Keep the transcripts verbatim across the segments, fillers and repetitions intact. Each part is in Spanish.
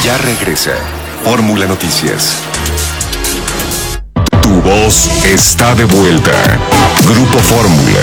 Ya regresa Fórmula Noticias. Tu voz está de vuelta. Grupo Fórmula.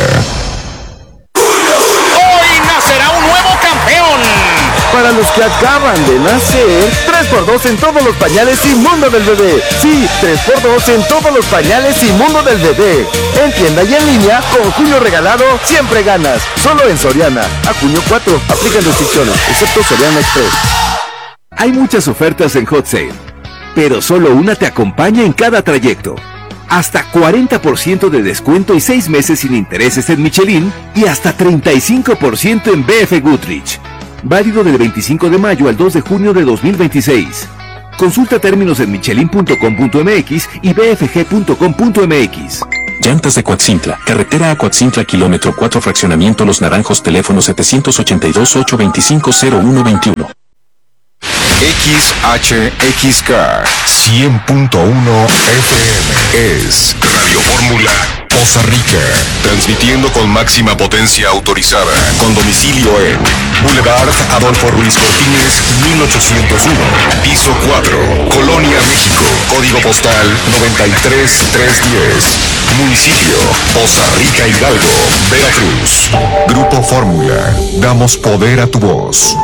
Hoy nacerá un nuevo campeón. Para los que acaban de nacer, tres por dos en todos los pañales y mundo del bebé. Sí, tres por dos en todos los pañales y mundo del bebé. En tienda y en línea, con junio regalado, siempre ganas. Solo en Soriana. A junio cuatro, aplican restricciones, excepto Soriana Express. Hay muchas ofertas en Hot Sale, pero solo una te acompaña en cada trayecto. Hasta cuarenta por ciento de descuento y seis meses sin intereses en Michelin y hasta treinta y cinco por ciento en B F Goodrich. Válido del veinticinco de mayo al dos de junio de dos mil veintiséis. Consulta términos en michelin punto com punto m x y b f g punto com punto m x. Llantas de Coatzintla, carretera a Coatzintla, kilómetro cuatro, fraccionamiento Los Naranjos, teléfono siete ocho dos, ocho dos cinco, cero uno dos uno. X H X K cien punto uno F M es Radio Fórmula Poza Rica, transmitiendo con máxima potencia autorizada, con domicilio en Boulevard Adolfo Ruiz Cortines, mil ochocientos uno, piso cuatro, Colonia, México, código postal noventa y tres mil trescientos diez, municipio Poza Rica, Hidalgo, Veracruz. Grupo Fórmula, damos poder a tu voz.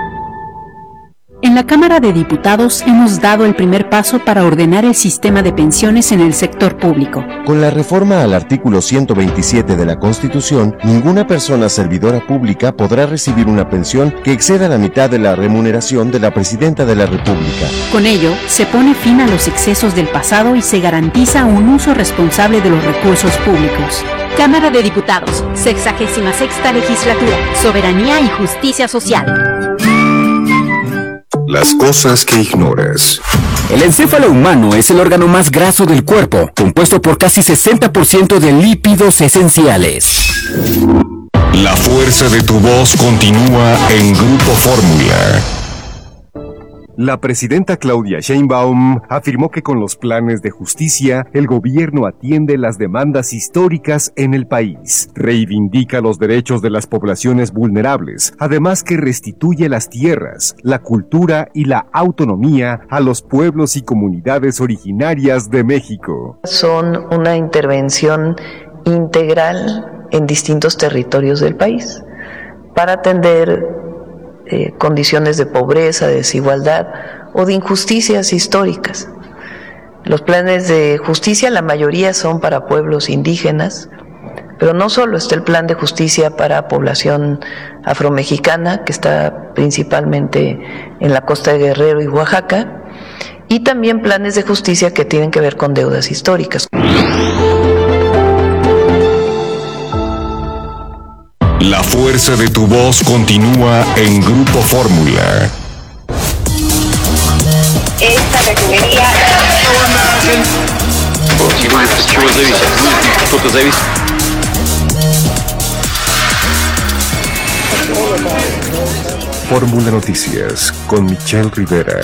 En la Cámara de Diputados hemos dado el primer paso para ordenar el sistema de pensiones en el sector público. Con la reforma al artículo ciento veintisiete de la Constitución, ninguna persona servidora pública podrá recibir una pensión que exceda la mitad de la remuneración de la Presidenta de la República. Con ello, se pone fin a los excesos del pasado y se garantiza un uso responsable de los recursos públicos. Cámara de Diputados, sexagésima sexta legislatura, Soberanía y Justicia Social. Las cosas que ignoras. El encéfalo humano es el órgano más graso del cuerpo, compuesto por casi sesenta por ciento de lípidos esenciales. La fuerza de tu voz continúa en Grupo Fórmula. La presidenta Claudia Sheinbaum afirmó que con los planes de justicia, el gobierno atiende las demandas históricas en el país, reivindica los derechos de las poblaciones vulnerables, además que restituye las tierras, la cultura y la autonomía a los pueblos y comunidades originarias de México. Son una intervención integral en distintos territorios del país para atender Eh, condiciones de pobreza, de desigualdad o de injusticias históricas. Los planes de justicia, la mayoría son para pueblos indígenas, pero no solo está el plan de justicia para población afromexicana, que está principalmente en la costa de Guerrero y Oaxaca, y también planes de justicia que tienen que ver con deudas históricas. La fuerza de tu voz continúa en Grupo Fórmula. Esta refinería... Fórmula Noticias con Michelle Rivera.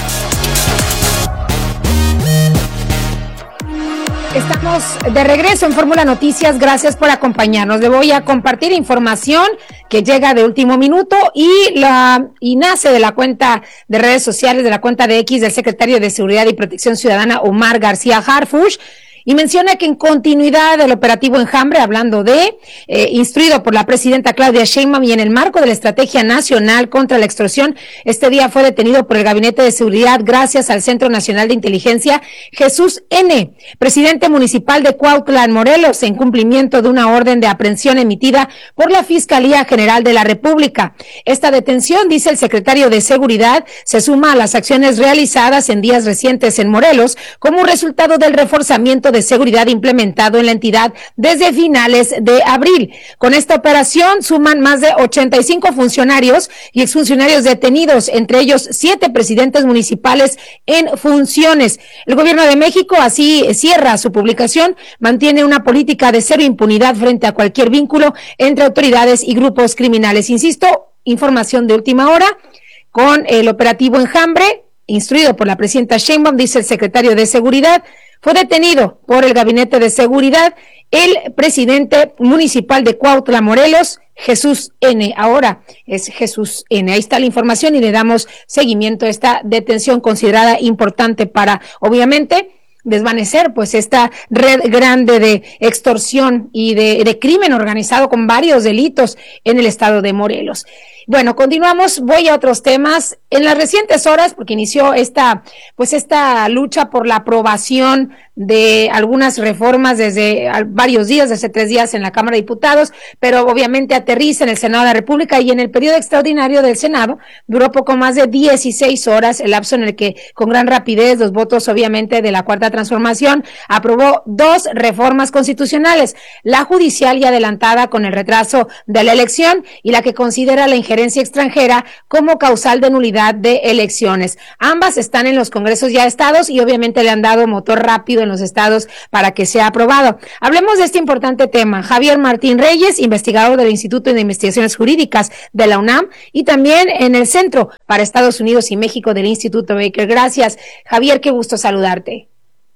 Estamos de regreso en Fórmula Noticias, gracias por acompañarnos. Le voy a compartir información que llega de último minuto y la y nace de la cuenta de redes sociales, de la cuenta de X del secretario de Seguridad y Protección Ciudadana, Omar García Harfuch, y menciona que en continuidad del operativo Enjambre, hablando de, eh, instruido por la presidenta Claudia Sheinbaum y en el marco de la Estrategia Nacional contra la Extorsión, este día fue detenido por el Gabinete de Seguridad gracias al Centro Nacional de Inteligencia Jesús N., presidente municipal de Cuautla, Morelos, en cumplimiento de una orden de aprehensión emitida por la Fiscalía General de la República. Esta detención, dice el secretario de Seguridad, se suma a las acciones realizadas en días recientes en Morelos como resultado del reforzamiento de seguridad implementado en la entidad desde finales de abril. Con esta operación suman más de ochenta y cinco funcionarios y exfuncionarios detenidos, entre ellos siete presidentes municipales en funciones. El gobierno de México así cierra su publicación, mantiene una política de cero impunidad frente a cualquier vínculo entre autoridades y grupos criminales. Insisto, información de última hora con el operativo Enjambre, instruido por la presidenta Sheinbaum, dice el secretario de Seguridad. fue detenido por el Gabinete de Seguridad el presidente municipal de Cuautla, Morelos, Jesús N. Ahora es Jesús N. Ahí está la información y le damos seguimiento a esta detención considerada importante para, obviamente, desvanecer pues esta red grande de extorsión y de, de crimen organizado con varios delitos en el estado de Morelos. Bueno, continuamos, voy a otros temas. En las recientes horas, porque inició esta, pues esta lucha por la aprobación de algunas reformas desde varios días, desde tres días en la Cámara de Diputados, pero obviamente aterriza en el Senado de la República y en el periodo extraordinario del Senado duró poco más de dieciséis horas, el lapso en el que con gran rapidez los votos obviamente de la Cuarta Transformación aprobó dos reformas constitucionales, la judicial y adelantada con el retraso de la elección y la que considera la injerencia extranjera como causal de nulidad de elecciones. Ambas están en los congresos ya estados y obviamente le han dado motor rápido en los estados para que sea aprobado. Hablemos de este importante tema. Javier Martín Reyes, investigador del Instituto de Investigaciones Jurídicas de la UNAM y también en el Centro para Estados Unidos y México del Instituto Baker. Gracias, Javier, qué gusto saludarte.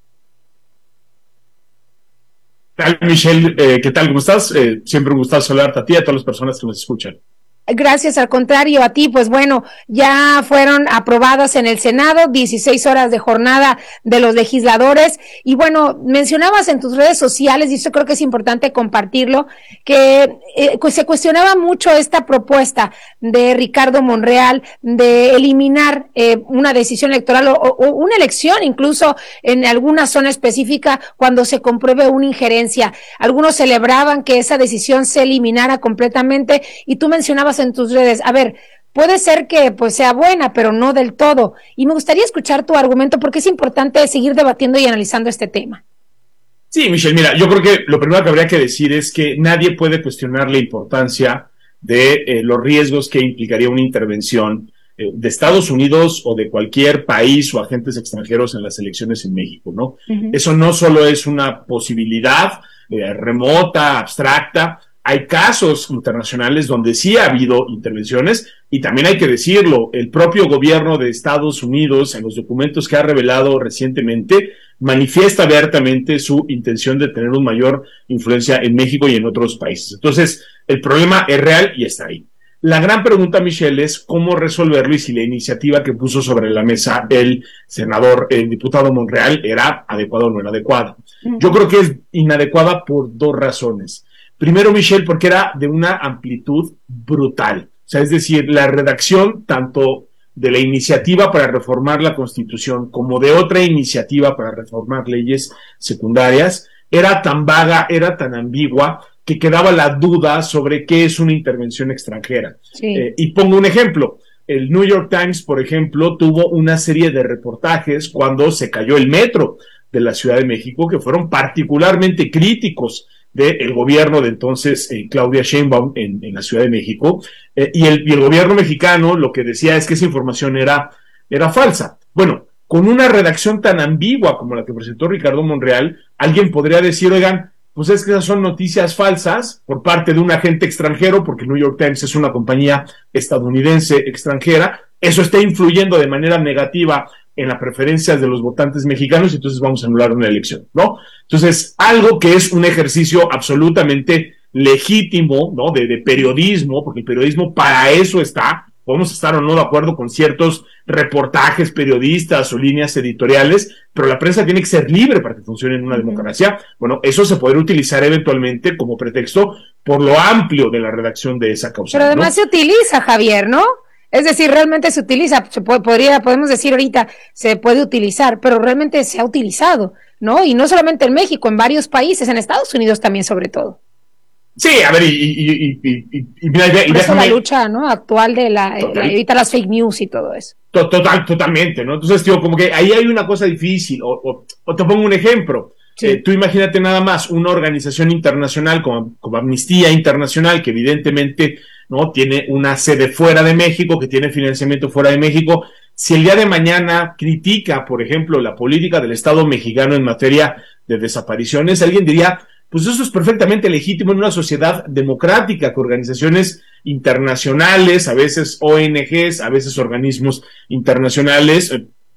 ¿Qué tal, Michelle? Eh, ¿Qué tal? ¿Cómo estás? Eh, siempre un gusto saludarte a ti y a todas las personas que nos escuchan. Gracias, al contrario, a ti, pues bueno, ya fueron aprobadas en el Senado, dieciséis horas de jornada de los legisladores, y bueno, mencionabas en tus redes sociales, y esto creo que es importante compartirlo, que eh, pues se cuestionaba mucho esta propuesta de Ricardo Monreal de eliminar eh, una decisión electoral o, o una elección, incluso en alguna zona específica, cuando se compruebe una injerencia. Algunos celebraban que esa decisión se eliminara completamente, y tú mencionabas en tus redes, a ver, puede ser que pues sea buena, pero no del todo, y me gustaría escuchar tu argumento porque es importante seguir debatiendo y analizando este tema. Sí, Michelle, mira, yo creo que lo primero que habría que decir es que nadie puede cuestionar la importancia de eh, los riesgos que implicaría una intervención eh, de Estados Unidos o de cualquier país o agentes extranjeros en las elecciones en México, ¿no? Uh-huh. Eso no solo es una posibilidad eh, remota, abstracta. Hay casos internacionales donde sí ha habido intervenciones y también hay que decirlo, el propio gobierno de Estados Unidos en los documentos que ha revelado recientemente manifiesta abiertamente su intención de tener una mayor influencia en México y en otros países. Entonces, el problema es real y está ahí. La gran pregunta, Michelle, es cómo resolverlo y si la iniciativa que puso sobre la mesa el senador, el diputado Monreal, era adecuada o no era adecuada. Yo creo que es inadecuada por dos razones. Primero, Michelle, porque era de una amplitud brutal. O sea, es decir, la redacción tanto de la iniciativa para reformar la Constitución como de otra iniciativa para reformar leyes secundarias era tan vaga, era tan ambigua, que quedaba la duda sobre qué es una intervención extranjera. Sí. Eh, y pongo un ejemplo. El New York Times, por ejemplo, tuvo una serie de reportajes cuando se cayó el metro de la Ciudad de México que fueron particularmente críticos del gobierno de entonces eh, Claudia Sheinbaum en, en la Ciudad de México, eh, y, el, y el gobierno mexicano lo que decía es que esa información era, era falsa. Bueno, con una redacción tan ambigua como la que presentó Ricardo Monreal, alguien podría decir, oigan, pues es que esas son noticias falsas por parte de un agente extranjero, porque el New York Times es una compañía estadounidense extranjera, eso está influyendo de manera negativa en las preferencias de los votantes mexicanos, entonces vamos a anular una elección, ¿no? Entonces, algo que es un ejercicio absolutamente legítimo, ¿no? De, de periodismo, porque el periodismo para eso está, podemos estar o no de acuerdo con ciertos reportajes periodistas o líneas editoriales, pero la prensa tiene que ser libre para que funcione en una democracia. Bueno, eso se podría utilizar eventualmente como pretexto por lo amplio de la redacción de esa causa. Pero además, ¿no? Se utiliza, Javier, ¿no? Es decir, realmente se utiliza, se puede, podría, podemos decir ahorita, se puede utilizar, pero realmente se ha utilizado, ¿no? Y no solamente en México, en varios países, en Estados Unidos también, sobre todo. Sí, a ver, y, y, y, y, y, y mira, y Por eso la lucha, ¿no? Actual de la, la, evitar las fake news y todo eso. Total, totalmente, ¿no? Entonces, tío, como que ahí hay una cosa difícil, o, o, o te pongo un ejemplo. Sí. Eh, tú imagínate nada más una organización internacional como, como Amnistía Internacional, que evidentemente no tiene una sede fuera de México, que tiene financiamiento fuera de México. Si el día de mañana critica, por ejemplo, la política del Estado mexicano en materia de desapariciones, alguien diría, pues eso es perfectamente legítimo en una sociedad democrática, que organizaciones internacionales, a veces O N Ges, a veces organismos internacionales, eh,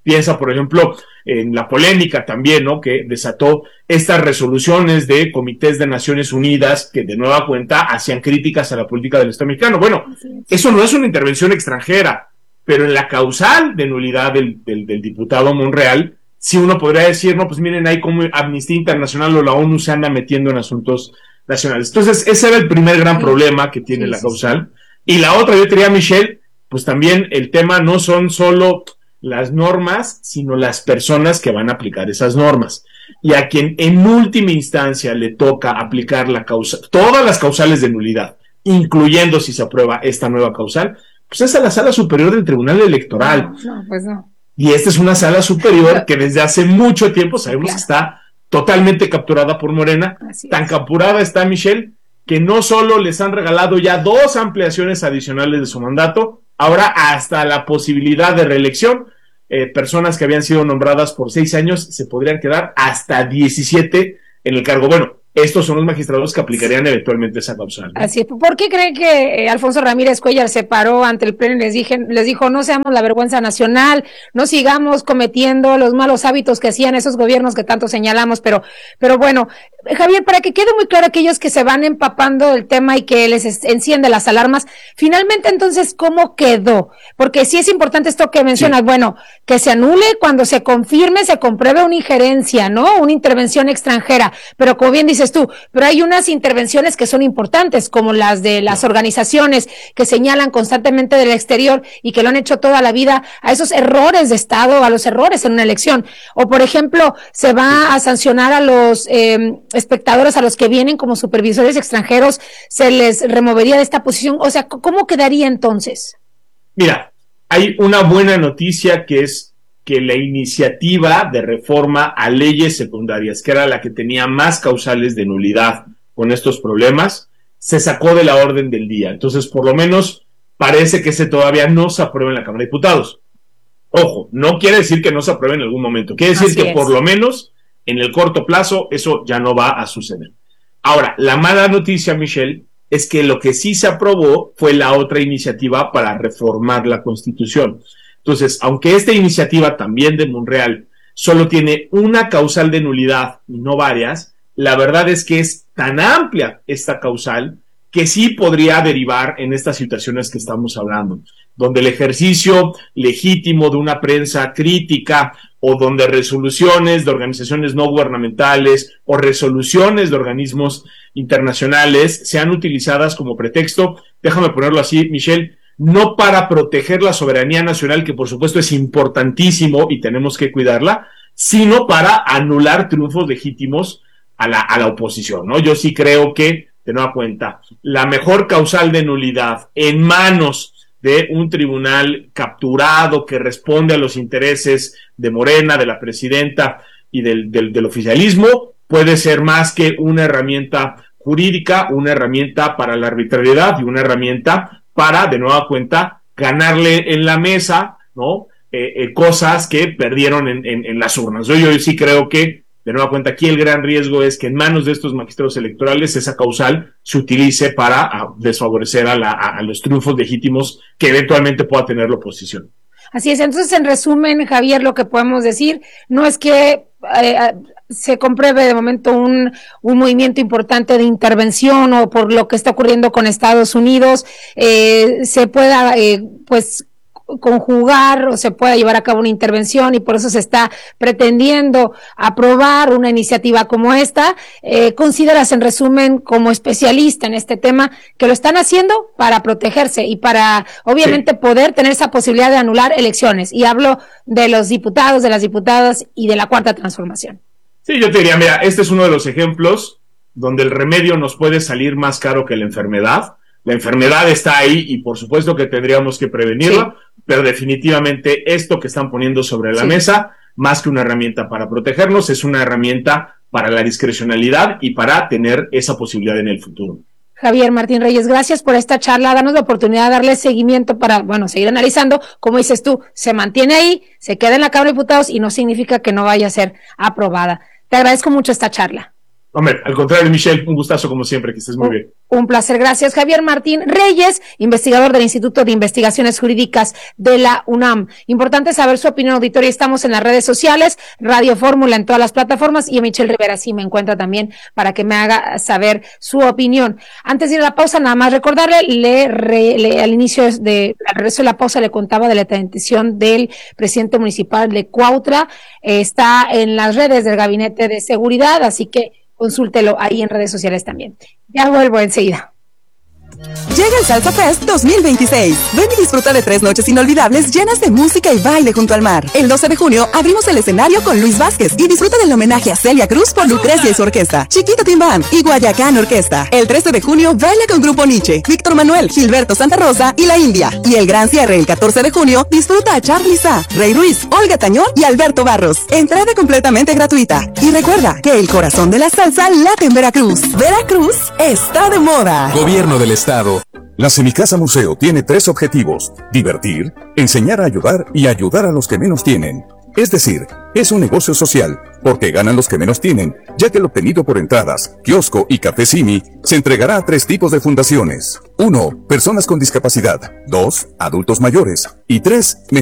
Piensa, por ejemplo, en la polémica también, ¿no?, que desató estas resoluciones de comités de Naciones Unidas que de nueva cuenta hacían críticas a la política del Estado mexicano. Bueno, eso no es una intervención extranjera, pero en la causal de nulidad del, del, del diputado Monreal, sí uno podría decir, no, pues miren ahí cómo Amnistía Internacional o la ONU se anda metiendo en asuntos nacionales. Entonces, ese era el primer gran problema que tiene sí, la causal. Y la otra, yo diría, Michelle, pues también el tema no son solo las normas, sino las personas que van a aplicar esas normas. Y a quien en última instancia le toca aplicar la causa, todas las causales de nulidad, incluyendo si se aprueba esta nueva causal, pues es a la Sala Superior del Tribunal Electoral. No, no pues no. Y esta es una sala superior que desde hace mucho tiempo sabemos claro. que está totalmente capturada por Morena. Así Tan es. capturada está, Michelle, que no solo les han regalado ya dos ampliaciones adicionales de su mandato, ahora hasta la posibilidad de reelección. Eh, personas que habían sido nombradas por seis años se podrían quedar hasta diecisiete en el cargo. Bueno, estos son los magistrados que aplicarían eventualmente esa causal, ¿no? Así es. ¿Por qué creen que eh, Alfonso Ramírez Cuellar se paró ante el pleno y les, dije, les dijo, no seamos la vergüenza nacional, no sigamos cometiendo los malos hábitos que hacían esos gobiernos que tanto señalamos? Pero, pero bueno, Javier, para que quede muy claro aquellos que se van empapando del tema y que les enciende las alarmas, finalmente entonces, ¿cómo quedó? Porque sí es importante esto que mencionas, sí. bueno, que se anule cuando se confirme, se compruebe una injerencia, ¿no? Una intervención extranjera, pero como bien dices tú, pero hay unas intervenciones que son importantes, como las de las organizaciones que señalan constantemente del exterior y que lo han hecho toda la vida a esos errores de Estado, a los errores en una elección. O, por ejemplo, se va a sancionar a los eh, espectadores, a los que vienen como supervisores extranjeros, se les removería de esta posición. O sea, ¿cómo quedaría entonces? Mira, hay una buena noticia que es que la iniciativa de reforma a leyes secundarias, que era la que tenía más causales de nulidad con estos problemas, se sacó de la orden del día. Entonces, por lo menos, parece que ese todavía no se aprueba en la Cámara de Diputados. Ojo, no quiere decir que no se apruebe en algún momento. Quiere decir Así que es. por lo menos, en el corto plazo, eso ya no va a suceder. Ahora, la mala noticia, Michelle, es que lo que sí se aprobó fue la otra iniciativa para reformar la Constitución. Entonces, aunque esta iniciativa también de Monreal solo tiene una causal de nulidad y no varias, la verdad es que es tan amplia esta causal que sí podría derivar en estas situaciones que estamos hablando, donde el ejercicio legítimo de una prensa crítica o donde resoluciones de organizaciones no gubernamentales o resoluciones de organismos internacionales sean utilizadas como pretexto, déjame ponerlo así, Michelle, no para proteger la soberanía nacional, que por supuesto es importantísimo y tenemos que cuidarla, sino para anular triunfos legítimos a la, a la oposición, ¿no? Yo sí creo que, de nueva cuenta, la mejor causal de nulidad en manos de un tribunal capturado que responde a los intereses de Morena, de la presidenta y del, del, del oficialismo, puede ser más que una herramienta jurídica, una herramienta para la arbitrariedad y una herramienta para, de nueva cuenta, ganarle en la mesa, ¿no? Eh, eh, cosas que perdieron en, en, en las urnas. Yo, yo sí creo que, de nueva cuenta, aquí el gran riesgo es que en manos de estos magistrados electorales esa causal se utilice para a, desfavorecer a, la, a, a los triunfos legítimos que eventualmente pueda tener la oposición. Así es. Entonces, en resumen, Javier, lo que podemos decir no es que eh, se compruebe de momento un, un movimiento importante de intervención o por lo que está ocurriendo con Estados Unidos, eh, se pueda, eh, pues, conjugar o se pueda llevar a cabo una intervención y por eso se está pretendiendo aprobar una iniciativa como esta. Eh, ¿consideras, en resumen, como especialista en este tema, que lo están haciendo para protegerse y para, obviamente, sí. poder tener esa posibilidad de anular elecciones? Y hablo de los diputados, de las diputadas y de la Cuarta Transformación. Sí, yo te diría, mira, este es uno de los ejemplos donde el remedio nos puede salir más caro que la enfermedad. La enfermedad está ahí y por supuesto que tendríamos que prevenirla, sí. pero definitivamente esto que están poniendo sobre la sí. mesa, más que una herramienta para protegernos, es una herramienta para la discrecionalidad y para tener esa posibilidad en el futuro. Javier Martín Reyes, gracias por esta charla, danos la oportunidad de darle seguimiento para, bueno, seguir analizando, como dices tú, se mantiene ahí, se queda en la Cámara de Diputados y no significa que no vaya a ser aprobada. Te agradezco mucho esta charla. Hombre, al contrario, Michelle, un gustazo como siempre, que estés muy bien. Un placer, gracias. Javier Martín Reyes, investigador del Instituto de Investigaciones Jurídicas de la UNAM. Importante saber su opinión, auditoría. Estamos en las redes sociales, Radio Fórmula en todas las plataformas, y a Michelle Rivera sí me encuentra también para que me haga saber su opinión. Antes de ir a la pausa, nada más recordarle, le, re, le al inicio de, al regreso de la pausa le contaba de la detención del presidente municipal de Cuautla. Eh, está en las redes del Gabinete de Seguridad, así que consúltelo ahí en redes sociales también. Ya vuelvo enseguida. Llega el Salsa Fest dos mil veintiséis. Ven y disfruta de tres noches inolvidables llenas de música y baile junto al mar. El doce de junio abrimos el escenario con Luis Vázquez y disfruta del homenaje a Celia Cruz por Lucrecia y su orquesta, Chiquita Tim Band y Guayacán Orquesta. El trece de junio baila con Grupo Nietzsche, Víctor Manuel, Gilberto Santa Rosa y La India. Y el gran cierre el catorce de junio disfruta a Charly Sa, Rey Ruiz, Olga Tañón y Alberto Barros. Entrada completamente gratuita. Y recuerda que el corazón de la salsa late en Veracruz. Veracruz está de moda. Gobierno del Estado. La Semicasa Museo tiene tres objetivos: divertir, enseñar a ayudar y ayudar a los que menos tienen. Es decir, es un negocio social, porque ganan los que menos tienen, ya que lo obtenido por entradas, kiosco y café Simi se entregará a tres tipos de fundaciones. uno. Personas con discapacidad. dos. Adultos mayores. Y tres.